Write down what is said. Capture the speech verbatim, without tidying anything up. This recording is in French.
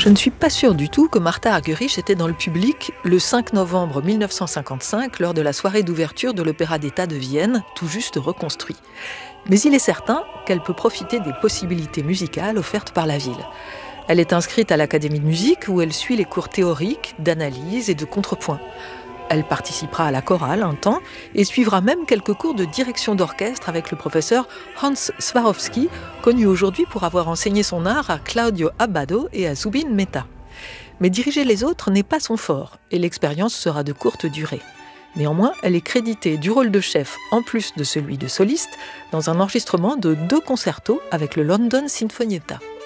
Je ne suis pas sûre du tout que Martha Argerich était dans le public le cinq novembre mille neuf cent cinquante-cinq lors de la soirée d'ouverture de l'Opéra d'État de Vienne, tout juste reconstruit. Mais il est certain qu'elle peut profiter des possibilités musicales offertes par la ville. Elle est inscrite à l'Académie de musique où elle suit les cours théoriques, d'analyse et de contrepoint. Elle participera à la chorale un temps et suivra même quelques cours de direction d'orchestre avec le professeur Hans Swarovski, connu aujourd'hui pour avoir enseigné son art à Claudio Abbado et à Zubin Mehta. Mais diriger les autres n'est pas son fort et l'expérience sera de courte durée. Néanmoins, elle est créditée du rôle de chef en plus de celui de soliste dans un enregistrement de deux concertos avec le London Sinfonietta.